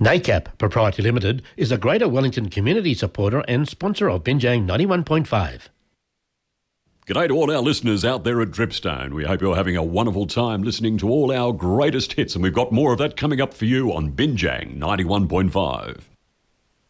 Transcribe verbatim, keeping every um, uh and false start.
NACAP Proprietary Limited is a Greater Wellington community supporter and sponsor of Binjang ninety-one point five. G'day to all our listeners out there at Dripstone. We hope you're having a wonderful time listening to all our greatest hits, and we've got more of that coming up for you on Binjang ninety-one point five.